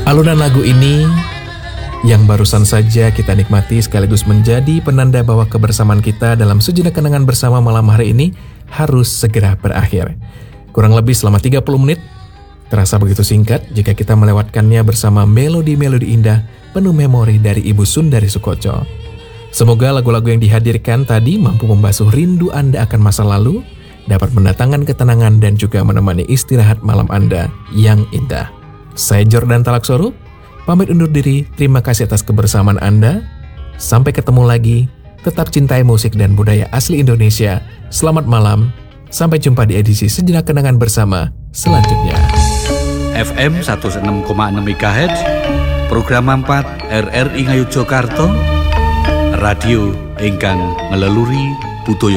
Alunan lagu ini yang barusan saja kita nikmati sekaligus menjadi penanda bahwa kebersamaan kita dalam sejenak kenangan bersama malam hari ini harus segera berakhir. Kurang lebih selama 30 menit, terasa begitu singkat jika kita melewatkannya bersama melodi-melodi indah penuh memori dari Ibu Sundari Soekotjo. Semoga lagu-lagu yang dihadirkan tadi mampu membasuh rindu Anda akan masa lalu, dapat mendatangkan ketenangan dan juga menemani istirahat malam Anda yang indah. Saya Jordan Talaksoro, pamit undur diri. Terima kasih atas kebersamaan Anda. Sampai ketemu lagi. Tetap cintai musik dan budaya asli Indonesia. Selamat malam. Sampai jumpa di edisi Sejenak Kenangan Bersama selanjutnya. FM 106,6 MHz, program 4 RRI Ngayogyakarta, radio ingkang ngeleluri budaya